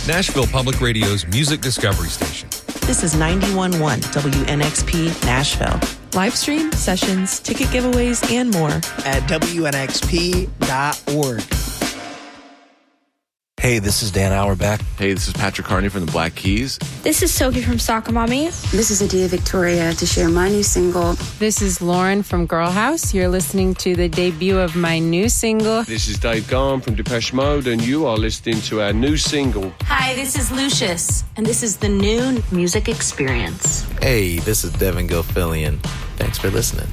Nashville Public Radio's music discovery station. This is 91.1 WNXP Nashville. Live stream, sessions, ticket giveaways, and more at WNXP.org. Hey, this is Dan Auerbach. Hey, this is Patrick Carney from the Black Keys. This is Sophie from Soccer Mommy. This is Adia Victoria to share my new single. This is Lauren from Girl House. You're listening to the debut of my new single. This is Dave Gahan from Depeche Mode, and you are listening to our new single. Hi, this is Lucius, and this is the new music experience. Hey, this is Devin Gilfillian. Thanks for listening.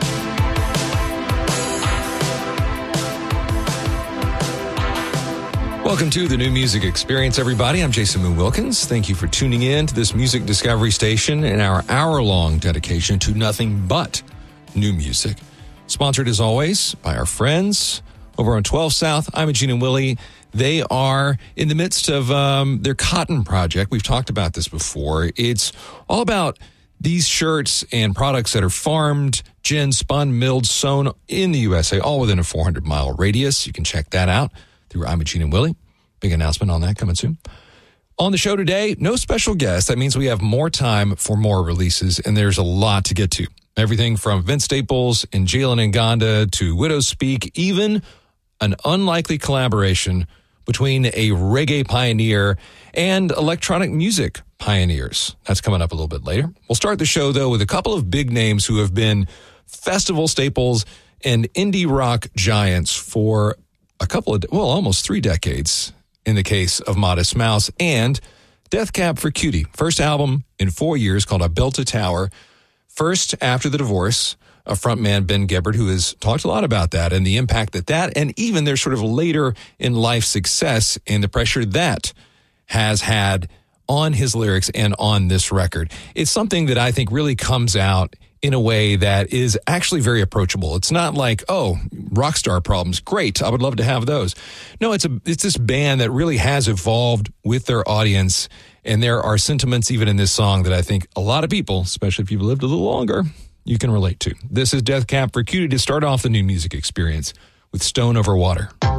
Welcome to the New Music Experience, everybody. I'm Jason Moon Wilkins. Thank you for tuning in to this music discovery station and our hour-long dedication to nothing but new music. Sponsored, as always, by our friends over on 12 South. I'm Gene and Willie. They are in the midst of their cotton project. We've talked about this before. It's all about these shirts and products that are farmed, gin, spun, milled, sewn in the USA, all within a 400-mile radius. You can check that out through I'm Gene and Willie. Big announcement on that coming soon. On the show today, no special guest. That means we have more time for more releases, and there's a lot to get to. Everything from Vince Staples and Jalen Ngonda to Widows Speak, even an unlikely collaboration between a reggae pioneer and electronic music pioneers. That's coming up a little bit later. We'll start the show, though, with a couple of big names who have been festival staples and indie rock giants for almost 3 decades in the case of Modest Mouse and Death Cab for Cutie. First album in 4 years called I Built a Tower. First after the divorce of frontman Ben Gibbard, who has talked a lot about that and the impact that and even their sort of later in life success and the pressure that has had on his lyrics and on this record. It's something that I think really comes out in a way that is actually very approachable. It's not like, oh, rock star problems, great, I would love to have those. No, it's this band that really has evolved with their audience, and there are sentiments even in this song that I think a lot of people, especially if you've lived a little longer, you can relate to. This is Death Cab for Cutie to start off the new music experience with Stone Over Water.